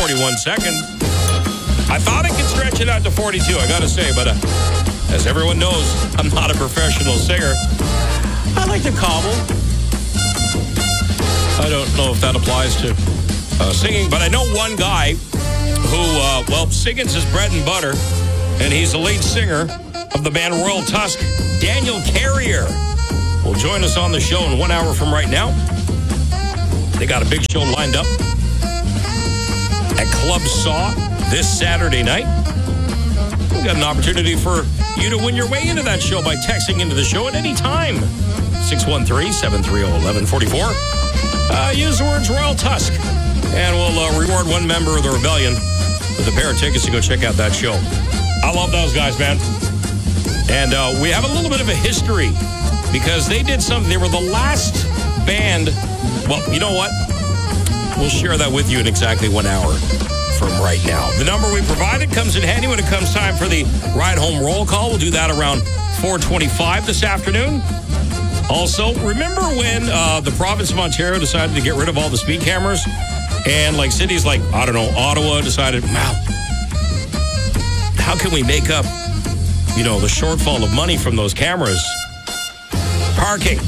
41 seconds. I thought I could stretch it out to 42, I gotta say, but as everyone knows, I'm not a professional singer. I like to cobble. I don't know if that applies to singing, but I know one guy who, singing's his bread and butter, and he's the lead singer of the band Royal Tusk. Daniel Carrier will join us on the show in 1 hour from right now. They got a big show lined up at Club Saw this Saturday night. We've got an opportunity for you to win your way into that show by texting into the show at any time. 613-730-1144. Use the words Royal Tusk, and we'll reward one member of the Rebellion with a pair of tickets to go check out that show. I love those guys, man. And we have a little bit of a history because they did something. They were the last band. Well, you know what? We'll share that with you in exactly 1 hour from right now. The number we provided comes in handy when it comes time for the Ride Home Roll Call. We'll do that around 4:25 this afternoon. Also, remember when the province of Ontario decided to get rid of all the speed cameras? And like cities like, I don't know, Ottawa decided, wow, how can we make up, the shortfall of money from those cameras? Parking.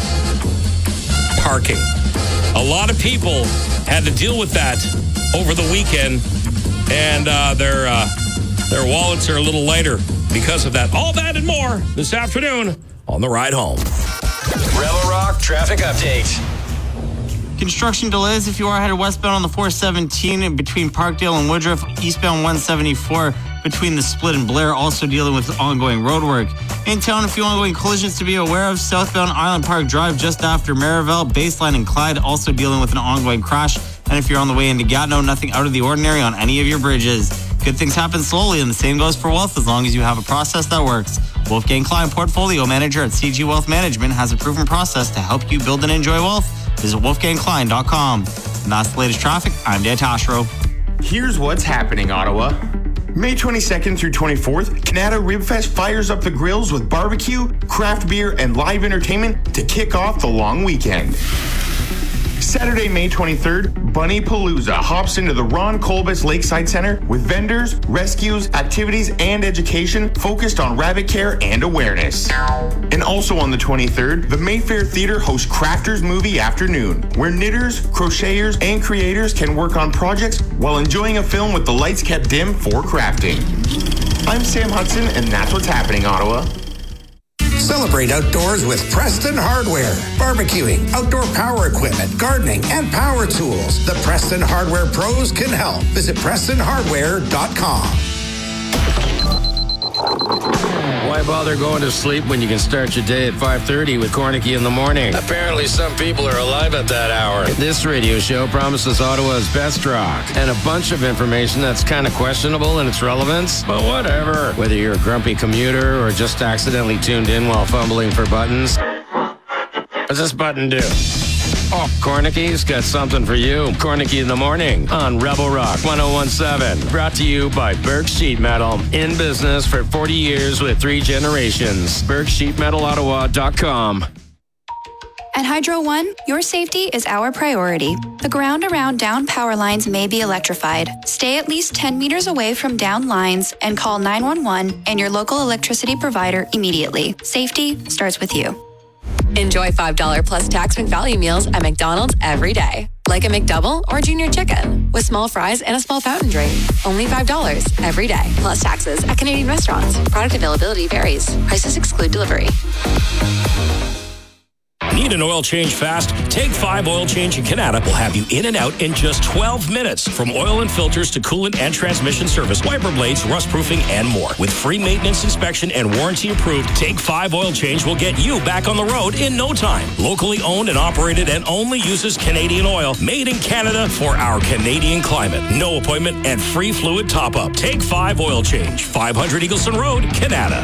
A lot of people had to deal with that over the weekend, and their wallets are a little lighter because of that. All that and more this afternoon on the Ride Home. Rebel Rock traffic update. Construction delays if you are headed westbound on the 417 between Parkdale and Woodruff, eastbound 174 between the Split and Blair, also dealing with ongoing road work. In town, a few ongoing collisions to be aware of. Southbound Island Park Drive just after Maryville, Baseline and Clyde also dealing with an ongoing crash. And if you're on the way into Gatineau, nothing out of the ordinary on any of your bridges. Good things happen slowly, and the same goes for wealth as long as you have a process that works. Wolfgang Klein, Portfolio Manager at CG Wealth Management, has a proven process to help you build and enjoy wealth. Visit wolfgangklein.com. And that's the latest traffic. I'm Dan Tashro. Here's what's happening, Ottawa. May 22nd through 24th, Canada Ribfest fires up the grills with barbecue, craft beer, and live entertainment to kick off the long weekend. Saturday, May 23rd, Bunny Palooza hops into the Ron Colbus Lakeside Center with vendors, rescues, activities, and education focused on rabbit care and awareness. And also on the 23rd, the Mayfair Theatre hosts Crafters Movie Afternoon, where knitters, crocheters, and creators can work on projects while enjoying a film with the lights kept dim for crafting. I'm Sam Hudson, and that's what's happening, Ottawa. Celebrate outdoors with Preston Hardware. Barbecuing, outdoor power equipment, gardening, and power tools. The Preston Hardware pros can help. Visit PrestonHardware.com. Why bother going to sleep when you can start your day at 5:30 with Cornicky in the morning? Apparently some people are alive at that hour. This radio show promises Ottawa's best rock and a bunch of information that's kind of questionable in its relevance, but whatever. Whether you're a grumpy commuter or just accidentally tuned in while fumbling for buttons. What's this button do? Oh, Cornicky's got something for you. Cornicky in the morning on Rebel Rock 101.7. Brought to you by Berg Sheet Metal. In business for 40 years with 3 generations. BergSheetMetalOttawa.com. At Hydro One, your safety is our priority. The ground around down power lines may be electrified. Stay at least 10 meters away from down lines and call 911 and your local electricity provider immediately. Safety starts with you. Enjoy $5 plus tax McValue meals at McDonald's every day. Like a McDouble or Junior Chicken with small fries and a small fountain drink. Only $5 every day. Plus taxes at Canadian restaurants. Product availability varies. Prices exclude delivery. Need an oil change fast? Take 5 Oil Change in Canada will have you in and out in just 12 minutes. From oil and filters to coolant and transmission service, wiper blades, rust proofing, and more. With free maintenance inspection and warranty approved, Take 5 Oil Change will get you back on the road in no time. Locally owned and operated and only uses Canadian oil. Made in Canada for our Canadian climate. No appointment and free fluid top-up. Take 5 Oil Change. 500 Eagleson Road, Canada.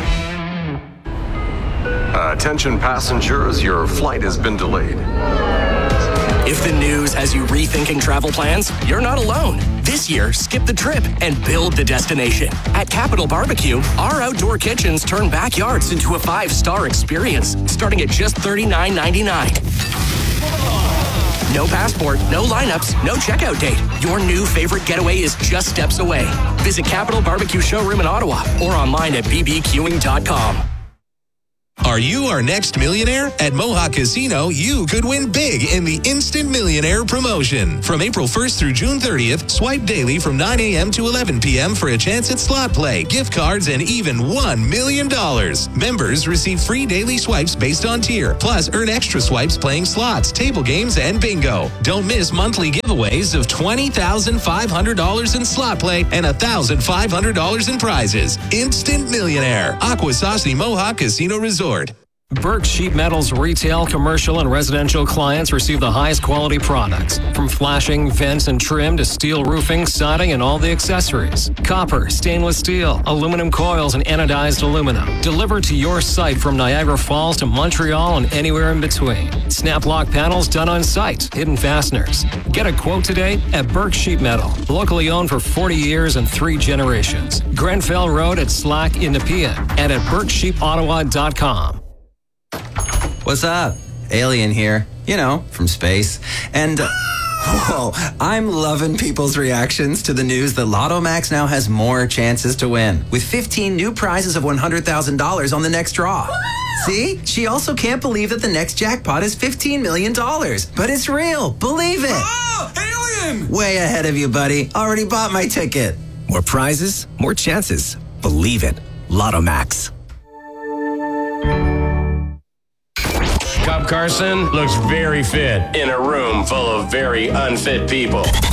Attention passengers, your flight has been delayed. If the news has you rethinking travel plans, you're not alone. This year, skip the trip and build the destination. At Capital Barbecue, our outdoor kitchens turn backyards into a 5-star experience, starting at just $39.99. No passport, no lineups, no checkout date. Your new favorite getaway is just steps away. Visit Capital Barbecue Showroom in Ottawa or online at bbqing.com. Are you our next millionaire? At Mohawk Casino, you could win big in the Instant Millionaire promotion. From April 1st through June 30th, swipe daily from 9 a.m. to 11 p.m. for a chance at slot play, gift cards, and even $1 million. Members receive free daily swipes based on tier, plus earn extra swipes playing slots, table games, and bingo. Don't miss monthly giveaways of $20,500 in slot play and $1,500 in prizes. Instant Millionaire. Akwesasne Mohawk Casino Resort. Burke Sheet Metal's retail, commercial, and residential clients receive the highest quality products. From flashing, vents, and trim to steel roofing, siding, and all the accessories. Copper, stainless steel, aluminum coils, and anodized aluminum. Delivered to your site from Niagara Falls to Montreal and anywhere in between. Snap lock panels done on site. Hidden fasteners. Get a quote today at Burke Sheet Metal. Locally owned for 40 years and 3 generations. Grenfell Road at Slack in Nepean and at BurkeSheetOttawa.com. What's up? Alien here, you know, from space. And, whoa, I'm loving people's reactions to the news that Lotto Max now has more chances to win, with 15 new prizes of $100,000 on the next draw. See? She also can't believe that the next jackpot is $15 million. But it's real. Believe it. Oh, Alien! Way ahead of you, buddy. Already bought my ticket. More prizes, more chances. Believe it. Lotto Max. Cub Carson looks very fit in a room full of very unfit people.